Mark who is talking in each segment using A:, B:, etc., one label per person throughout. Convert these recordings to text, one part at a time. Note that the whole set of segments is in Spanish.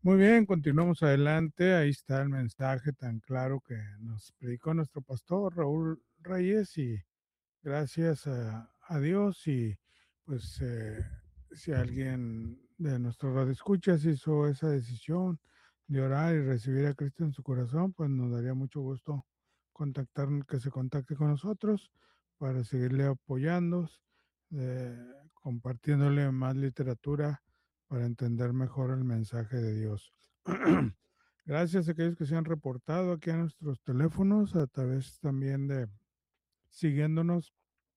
A: Muy bien, continuamos adelante. Ahí está el mensaje tan claro que nos predicó nuestro pastor Raúl Reyes y gracias a Dios y pues si alguien de nuestros radioescuchas hizo esa decisión de orar y recibir a Cristo en su corazón, pues nos daría mucho gusto que se contacte con nosotros para seguirle apoyando, compartiéndole más literatura para entender mejor el mensaje de Dios. Gracias a aquellos que se han reportado aquí a nuestros teléfonos, a través también de siguiéndonos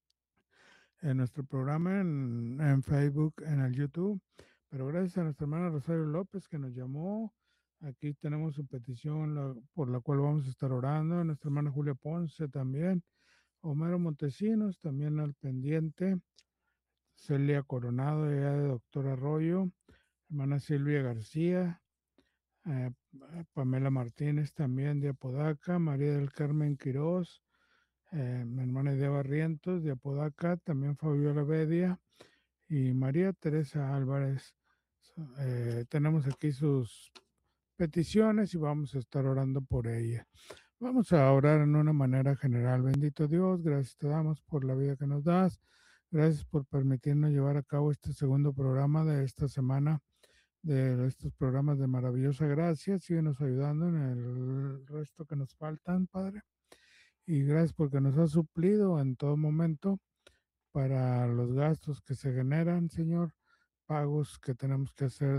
A: en nuestro programa en Facebook, en el YouTube. Pero gracias a nuestra hermana Rosario López que nos llamó. Aquí tenemos su petición por la cual vamos a estar orando. Nuestra hermana Julia Ponce también. Homero Montesinos también al pendiente. Celia Coronado, ya de Doctor Arroyo. Hermana Silvia García. eh, Pamela Martínez también de Apodaca. María del Carmen Quirós. Mi hermana Idea Barrientos de Apodaca. También Fabiola Bedia y María Teresa Álvarez. Tenemos aquí sus peticiones y vamos a estar orando por ella. Vamos a orar en una manera general. Bendito Dios, gracias te damos por la vida que nos das. Gracias por permitirnos llevar a cabo este segundo programa de esta semana, de estos programas de maravillosa gracia. Síguenos ayudando en el resto que nos faltan, Padre. Y gracias porque nos has suplido en todo momento para los gastos que se generan, Señor, pagos que tenemos que hacer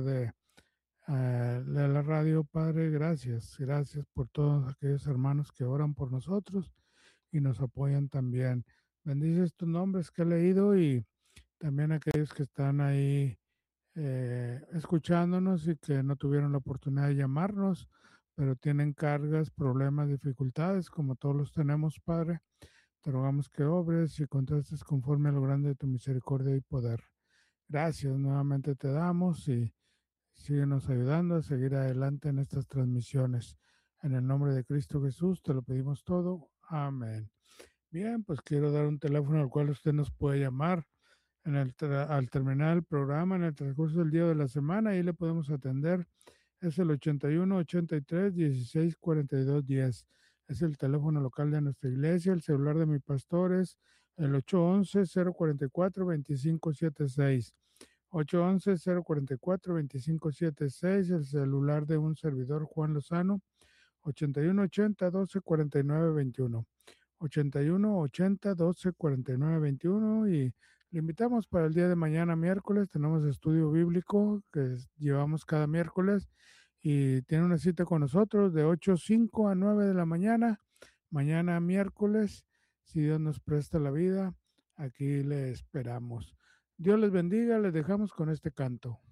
A: de la radio, Padre. Gracias, gracias por todos aquellos hermanos que oran por nosotros y nos apoyan también. Bendice estos nombres que he leído y también aquellos que están ahí escuchándonos y que no tuvieron la oportunidad de llamarnos, pero tienen cargas, problemas, dificultades, como todos los tenemos, Padre. Te rogamos que obres y contestes conforme a lo grande de tu misericordia y poder. Gracias nuevamente te damos y síguenos ayudando a seguir adelante en estas transmisiones. En el nombre de Cristo Jesús te lo pedimos todo. Amén. Bien, pues quiero dar un teléfono al cual usted nos puede llamar al terminar el programa, en el transcurso del día de la semana. Ahí le podemos atender. Es el 81 83 16 42 10. Es el teléfono local de nuestra iglesia. El celular de mi pastor es el 811 044 2576. 811-044-2576, el celular de un servidor Juan Lozano, 8180-1249-21. 8180-1249-21 y le invitamos para el día de mañana miércoles, tenemos estudio bíblico que llevamos cada miércoles y tiene una cita con nosotros de 8:05 a 9 de la mañana, mañana miércoles, si Dios nos presta la vida, aquí le esperamos. Dios les bendiga, les dejamos con este canto.